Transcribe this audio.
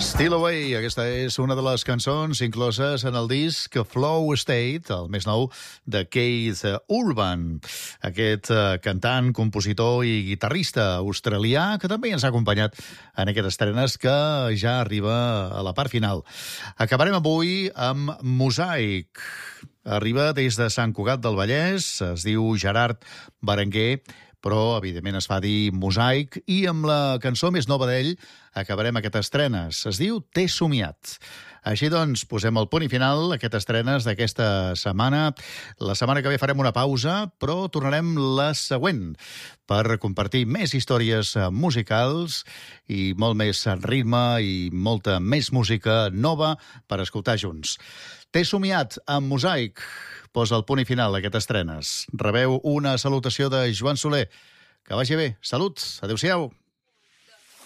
Steal Away, aquesta és una de les cançons incloses en el disc Flow State, el més nou de Keith Urban, aquest cantant, compositor i guitarrista australià que també ens ha acompanyat en aquestes estrenes que ja arriba a la part final. Acabarem avui amb Mosaic. Arriba des de Sant Cugat del Vallès, es diu Gerard Berenguer, però, evidentment, es fa dir Mosaic, i amb la cançó més nova d'ell acabarem aquestes estrenes. Es diu T'he somiat. Així doncs, posem el punt i final a aquestes estrenes d'aquesta setmana. La setmana que ve farem una pausa, però tornarem la següent per compartir més històries musicals i molt més ritme i molta més música nova per escoltar junts. T'he somiat amb Mosaic. Posa el punt i final a aquestes estrenes. Rebeu una salutació de Joan Soler. Que vagi bé. Salut. Adéu-siau.